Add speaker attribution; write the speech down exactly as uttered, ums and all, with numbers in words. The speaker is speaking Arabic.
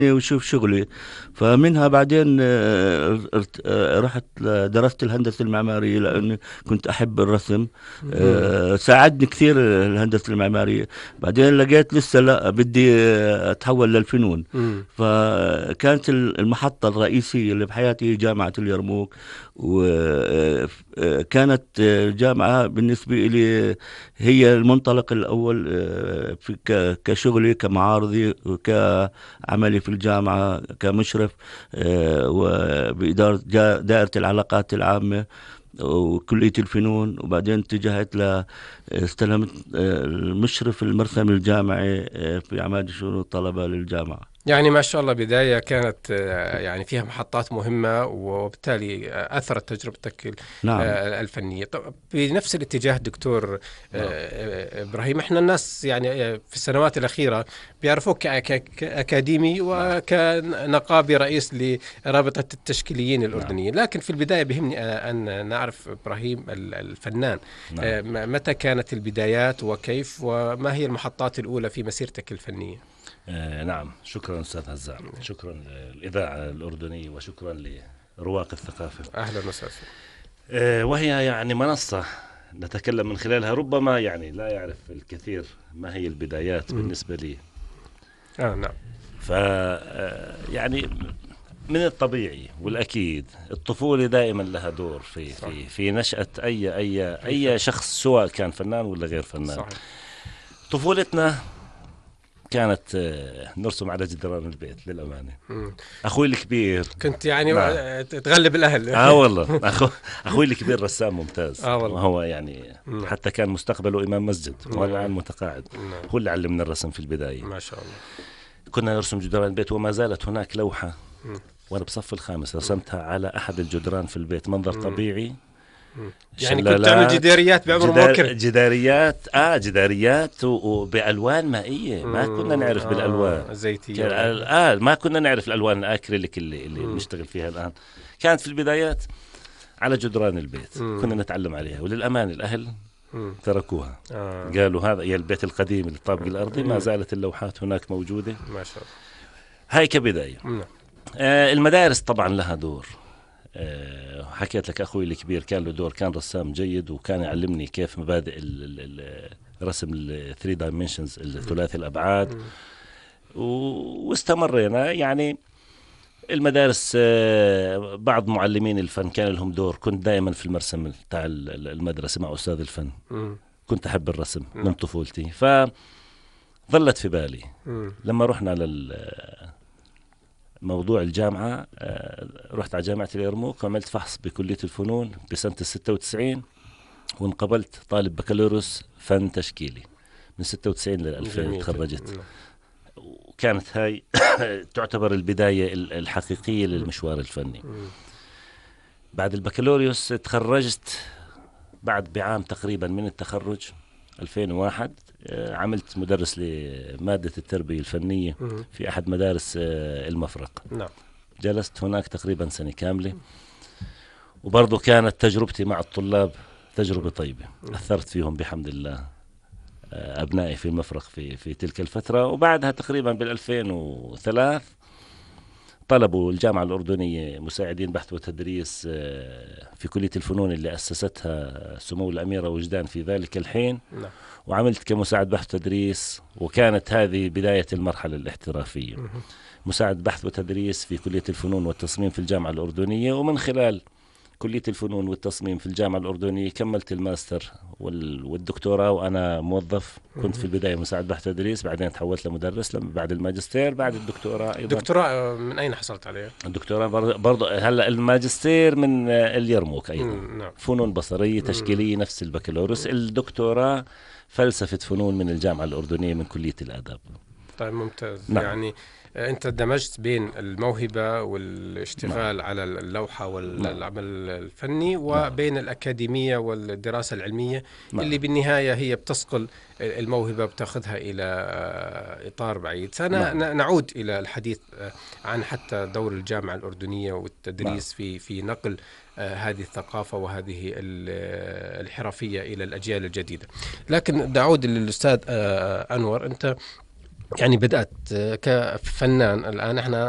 Speaker 1: وشوف شغلي. فمنها بعدين آه، ارت- آه، رحت ل- درست الهندسة المعمارية لأني كنت أحب الرسم.
Speaker 2: امم.
Speaker 1: آه، ساعدني كثير الهندسة المعمارية. بعدين لقيت لسه لا بدي آه، أتحول للفنون.
Speaker 2: امم.
Speaker 1: فكانت ال- المحطة الرئيسية اللي بحياتي هي جامعة اليرموك. وكانت جامعة بالنسبة لي هي المنطلق الأول آه، في ك- كشغلي كمعارضي وكعملي في الجامعة كمشرف آه، وبإدارة جا- دائرة العلاقات العامة وكلية الفنون. وبعدين اتجهت ل استلمت آه، المشرف المرسم الجامعي آه، في أعمال شؤون الطلبة للجامعة.
Speaker 2: يعني ما شاء الله بداية كانت آه، يعني فيها محطات مهمة، وبالتالي آه، أثرت تجربتك ال-
Speaker 1: نعم.
Speaker 2: آه، الفنية. طب بنفس الاتجاه دكتور آه،
Speaker 1: نعم.
Speaker 2: آه، إبراهيم، إحنا الناس يعني آه، في السنوات الأخيرة بيعرفوك كأ- كأ- كأكاديمي
Speaker 1: نعم.
Speaker 2: وكنقابي رئيس لرابطة التشكيليين
Speaker 1: نعم.
Speaker 2: الأردنيين، لكن في البداية بهمني آه، أن نعرف إبراهيم ال- الفنان.
Speaker 1: نعم.
Speaker 2: آه، م- متى كانت البدايات وكيف، وما هي المحطات الأولى في مسيرتك الفنية؟
Speaker 3: آه نعم، شكرا أستاذ هزام، شكرا للإذاعة الأردنية وشكرا لرواق الثقافة.
Speaker 2: أهلا وسهلا.
Speaker 3: آه وهي يعني منصة نتكلم من خلالها، ربما يعني لا يعرف الكثير ما هي البدايات
Speaker 2: مم.
Speaker 3: بالنسبة لي.
Speaker 2: آه نعم.
Speaker 3: ف آه، يعني من الطبيعي والأكيد الطفولة دائما لها دور في
Speaker 2: صح.
Speaker 3: في في نشأة أي أي أي شخص، سواء كان فنان ولا غير فنان.
Speaker 2: صحيح.
Speaker 3: طفولتنا كانت آه، نرسم على جدران البيت للأمانة.
Speaker 2: مم.
Speaker 3: أخوي الكبير
Speaker 2: كنت يعني
Speaker 3: نعم.
Speaker 2: آه، تغلب الأهل.
Speaker 3: اه والله أخو أخوي الكبير رسام ممتاز.
Speaker 2: آه والله.
Speaker 3: وهو يعني
Speaker 2: مم.
Speaker 3: حتى كان مستقبله إمام مسجد، وهو
Speaker 2: نعم.
Speaker 3: الآن متقاعد.
Speaker 2: نعم.
Speaker 3: هو اللي علمنا الرسم في البداية.
Speaker 2: ما شاء الله.
Speaker 3: كنا نرسم جدران البيت، وما زالت هناك لوحة
Speaker 2: مم.
Speaker 3: وأنا بصف الخامس رسمتها على أحد الجدران في البيت، منظر
Speaker 2: مم.
Speaker 3: طبيعي.
Speaker 2: مم. يعني كنت تعمل
Speaker 3: شلالات،
Speaker 2: جداريات بعمر
Speaker 3: جدار
Speaker 2: مبكر.
Speaker 3: جداريات اه جداريات و- وبألوان مائية، ما كنا
Speaker 2: مم.
Speaker 3: نعرف
Speaker 2: آه
Speaker 3: بالألوان.
Speaker 2: زيتية
Speaker 3: كان
Speaker 2: وهيك.
Speaker 3: آه ما كنا نعرف الألوان الأكريليك اللي اللي
Speaker 2: مم.
Speaker 3: بنشتغل فيها الآن. كانت في البدايات على جدران البيت.
Speaker 2: مم.
Speaker 3: كنا نتعلم عليها، وللأمان الأهل
Speaker 2: مم.
Speaker 3: تركوها.
Speaker 2: آه.
Speaker 3: قالوا هذا يا البيت القديم الطابق الأرضي، ما
Speaker 2: مم.
Speaker 3: زالت اللوحات هناك موجودة.
Speaker 2: ما شاء الله.
Speaker 3: هاي كبداية.
Speaker 2: نعم.
Speaker 3: آه المدارس طبعا لها دور. آه، حكيت لك أخوي الكبير كان له دور، كان رسام جيد وكان يعلمني كيف مبادئ ال- ال- ال- رسم ال ثري دايمنشنز، الثلاثي الأبعاد.
Speaker 2: مم.
Speaker 3: و- واستمرينا يعني المدارس. آه، بعض معلمين الفن كان لهم دور. كنت دائما في المرسم بتاع ال- ال- المدرسة مع أستاذ الفن.
Speaker 2: مم.
Speaker 3: كنت أحب الرسم من
Speaker 2: نعم.
Speaker 3: طفولتي، فظلت في بالي.
Speaker 2: مم.
Speaker 3: لما رحنا لل موضوع الجامعة، آه، رحت على جامعة اليرموك وعملت فحص بكلية الفنون بسنة الستة وتسعين، وانقبلت طالب بكالوريوس فن تشكيلي من ستة وتسعين للألفين
Speaker 2: جميل.
Speaker 3: تخرجت.
Speaker 2: نعم.
Speaker 3: وكانت هاي تعتبر البداية ال- الحقيقية للمشوار الفني.
Speaker 2: مم.
Speaker 3: بعد البكالوريوس تخرجت بعد بعام تقريبا من التخرج ألفين وواحد. آه، عملت مدرس لمادة التربية الفنية
Speaker 2: مم.
Speaker 3: في أحد مدارس آه، المفرق.
Speaker 2: نعم.
Speaker 3: جلست هناك تقريبا سنة كاملة، وبرضو كانت تجربتي مع الطلاب تجربة طيبة. أثرت فيهم بحمد الله. آه، أبنائي في المفرق في في تلك الفترة. وبعدها تقريبا بالألفين وثلاث طلبوا الجامعة الأردنية مساعدين بحث وتدريس آه، في كلية الفنون اللي أسستها سمو الأميرة وجدان في ذلك الحين.
Speaker 2: نعم.
Speaker 3: وعملت كمساعد بحث وتدريس، وكانت هذه بداية المرحلة الاحترافية.
Speaker 2: مم.
Speaker 3: مساعد بحث وتدريس في كلية الفنون والتصميم في الجامعة الأردنية، ومن خلال كلية الفنون والتصميم في الجامعة الأردنية كملت الماستر وال- والدكتوراه وأنا موظف. كنت في البداية مساعد بحث وتدريس، بعدين تحولت لمدرس لما بعد الماجستير، بعد الدكتوراه أيضا.
Speaker 2: دكتوراه آه، من أين حصلت عليها؟
Speaker 3: الدكتوراه بر- برضو هلا الماجستير من آه، اليرموك أيضا.
Speaker 2: مم. نعم.
Speaker 3: فنون بصرية تشكيلية نفس البكالوريوس. الدكتوراه فلسفة فنون من الجامعة الأردنية من كلية الآداب.
Speaker 2: طيب ممتاز.
Speaker 3: نعم.
Speaker 2: يعني آه، أنت دمجت بين الموهبة والاشتغال على اللوحة والعمل الفني وبين الأكاديمية والدراسة العلمية
Speaker 3: نعم.
Speaker 2: اللي بالنهاية هي بتصقل الموهبة، بتاخذها إلى آه، إطار بعيد. سنعود
Speaker 3: نعم.
Speaker 2: إلى الحديث آه، عن حتى دور الجامعة الأردنية والتدريس في في نقل آه، هذه الثقافة وهذه ال- آه، الحرفية إلى الأجيال الجديدة. لكن نعود للأستاذ آه، أنور. أنت يعني بدأت كفنان الآن احنا